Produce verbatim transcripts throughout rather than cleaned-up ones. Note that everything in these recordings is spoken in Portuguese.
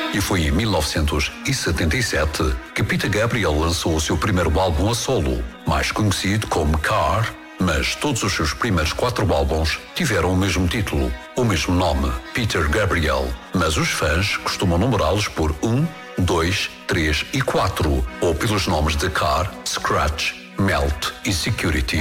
E foi em mil novecentos e setenta e sete que Peter Gabriel lançou o seu primeiro álbum a solo, mais conhecido como Car, mas todos os seus primeiros quatro álbuns tiveram o mesmo título, o mesmo nome, Peter Gabriel, mas os fãs costumam numerá-los por um, dois, três e quatro, ou pelos nomes de Car, Scratch, Melt e Security.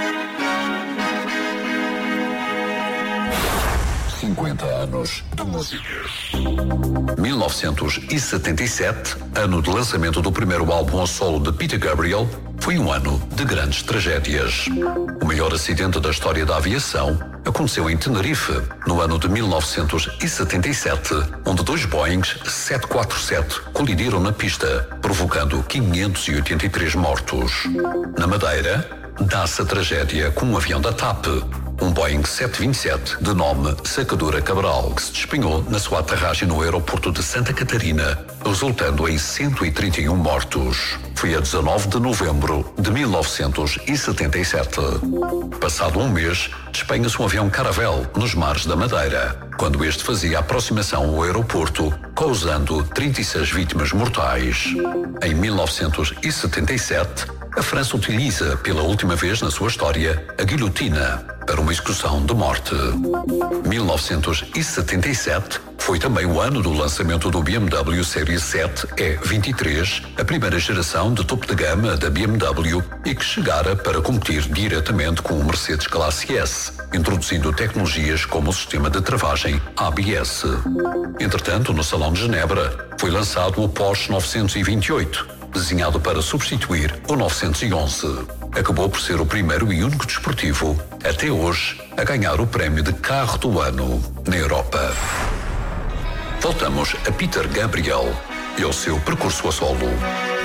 cinquenta anos de música. mil novecentos e setenta e sete, ano de lançamento do primeiro álbum a solo de Peter Gabriel, foi um ano de grandes tragédias. O maior acidente da história da aviação aconteceu em Tenerife, no ano de mil novecentos e setenta e sete, onde dois Boeings sete quatro sete colidiram na pista, provocando quinhentos e oitenta e três mortos. Na Madeira, dá-se a tragédia com um avião da TAP, um Boeing sete vinte e sete, de nome Sacadura Cabral, que se despenhou na sua aterragem no aeroporto de Santa Catarina, resultando em cento e trinta e um mortos. Foi a dezanove de novembro de mil novecentos e setenta e sete. Passado um mês, despenha-se um avião Caravelle nos mares da Madeira, quando este fazia aproximação ao aeroporto, causando trinta e seis vítimas mortais. Em mil novecentos e setenta e sete, a França utiliza, pela última vez na sua história, a guilhotina para uma execução de morte. mil novecentos e setenta e sete foi também o ano do lançamento do B M W Série sete E vinte e três, a primeira geração de topo de gama da B M W e que chegara para competir diretamente com o Mercedes Classe S, introduzindo tecnologias como o sistema de travagem A B S. Entretanto, no Salão de Genebra, foi lançado o Porsche novecentos e vinte e oito, desenhado para substituir o novecentos e onze. Acabou por ser o primeiro e único desportivo, até hoje, a ganhar o prémio de carro do ano na Europa. Voltamos a Peter Gabriel e ao seu percurso a solo.